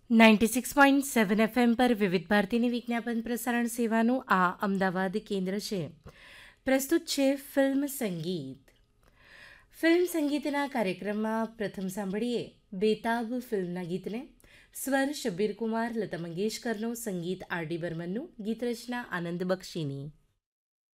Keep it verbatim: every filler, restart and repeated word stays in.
Ninety six point seven FM પર વિવિધ ભારતીની વિજ્ઞાપન પ્રસારણ સેવાનું આ અમદાવાદ કેન્દ્ર છે. પ્રસ્તુત છે ફિલ્મ સંગીત. ફિલ્મ સંગીતના કાર્યક્રમમાં પ્રથમ સાંભળીએ બેતાબ ફિલ્મના ગીતને. સ્વર શબ્બીર કુમાર, લતા મંગેશકરનો, સંગીત આર ડી બર્મનનું, ગીત રચના આનંદ બક્ષીની.